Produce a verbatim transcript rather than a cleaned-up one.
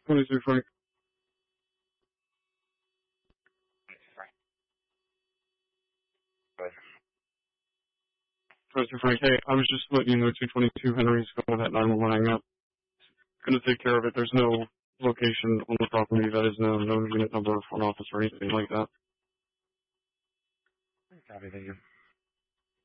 twenty-two Frank. twenty-two Frank. Hey, I was just letting you know two twenty-two Henry's going with that nine one one hang up. Gonna take care of it. There's no location on the property that is known, no unit number, front office, or anything like that. Copy, thank you.